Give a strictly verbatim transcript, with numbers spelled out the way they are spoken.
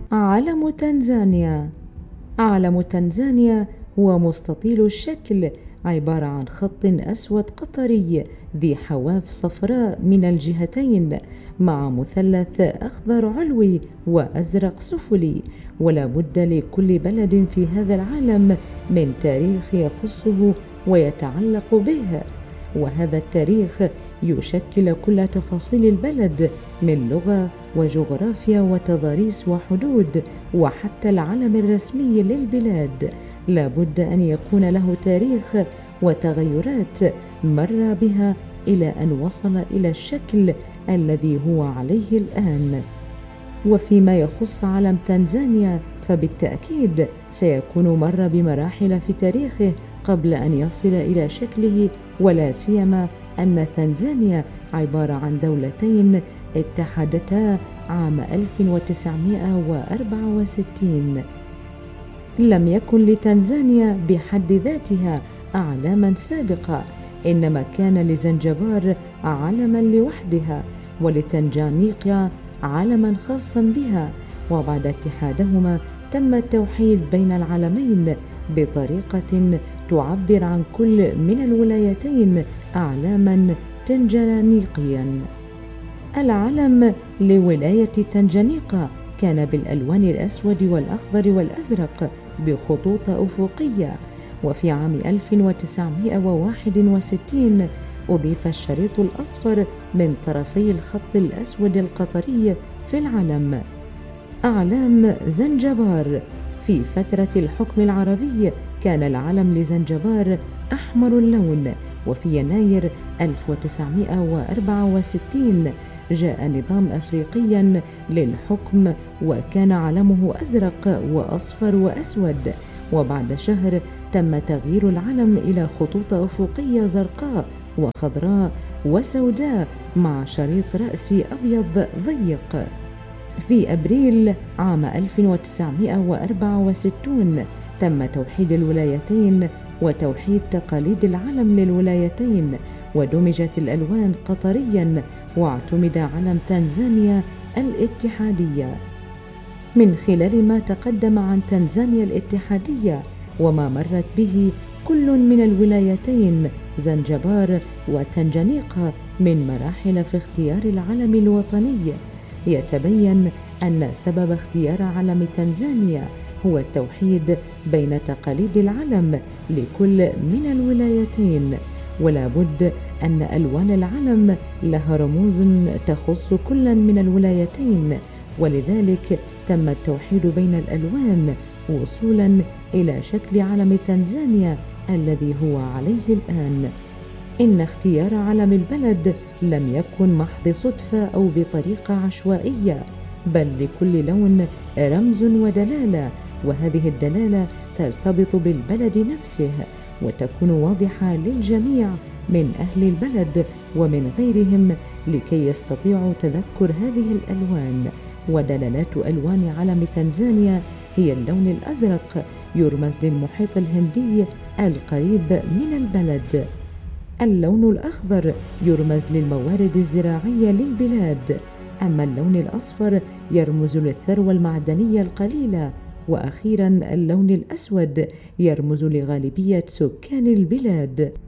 علم تنزانيا. علم تنزانيا هو مستطيل الشكل، عبارة عن خط أسود قطري ذي حواف صفراء من الجهتين، مع مثلث أخضر علوي وأزرق سفلي. ولا بد لكل بلد في هذا العالم من تاريخ يخصه ويتعلق به، وهذا التاريخ يشكل كل تفاصيل البلد من لغة وجغرافيا وتضاريس وحدود، وحتى العلم الرسمي للبلاد لا بد أن يكون له تاريخ وتغيرات مر بها إلى أن وصل إلى الشكل الذي هو عليه الآن. وفيما يخص علم تنزانيا فبالتأكيد سيكون مر بمراحل في تاريخه قبل أن يصل إلى شكله، ولا سيما أن تنزانيا عبارة عن دولتين اتحدتا عام ألف وتسعمائة وأربعة وستين. لم يكن لتنزانيا بحد ذاتها أعلاما سابقة، إنما كان لزنجبار علما لوحدها، ولتنجانيقيا علما خاصا بها، وبعد اتحادهما تم التوحيد بين العلمين بطريقة تعبر عن كل من الولايتين أعلاما تنجانيقيا. العلم لولاية تنجانيقا كان بالألوان الأسود والأخضر والأزرق بخطوط أفقية، وفي عام ألف وتسعمائة وواحد وستين أضيف الشريط الأصفر من طرفي الخط الأسود القطري في العلم. أعلام زنجبار. في فترة الحكم العربي كان العلم لزنجبار أحمر اللون، وفي يناير ألف وتسعمائة وأربعة وستين جاء نظام أفريقيا للحكم وكان علمه أزرق وأصفر وأسود، وبعد شهر تم تغيير العلم إلى خطوط أفقية زرقاء وخضراء وسوداء مع شريط رأسي أبيض ضيق. في أبريل عام ألف وتسعمائة وأربعة وستين تم توحيد الولايتين وتوحيد تقاليد العلم للولايتين، ودمجت الألوان قطريا، واعتمد علم تنزانيا الاتحادية. من خلال ما تقدم عن تنزانيا الاتحادية وما مرت به كل من الولايتين زنجبار وتنجانيقا من مراحل في اختيار العلم الوطني، يتبين أن سبب اختيار علم تنزانيا هو التوحيد بين تقاليد العلم لكل من الولايتين، ولا بد أن ألوان العلم لها رموز تخص كل من الولايتين، ولذلك تم التوحيد بين الألوان وصولا إلى شكل علم تنزانيا الذي هو عليه الآن. إن اختيار علم البلد لم يكن محض صدفة أو بطريقة عشوائية، بل لكل لون رمز ودلالة، وهذه الدلالة ترتبط بالبلد نفسه وتكون واضحة للجميع من أهل البلد ومن غيرهم لكي يستطيعوا تذكر هذه الألوان. ودلالات ألوان علم تنزانيا هي اللون الأزرق يرمز للمحيط الهندي القريب من البلد، اللون الأخضر يرمز للموارد الزراعية للبلاد، أما اللون الأصفر يرمز للثروة المعدنية القليلة، وأخيرا اللون الأسود يرمز لغالبية سكان البلاد.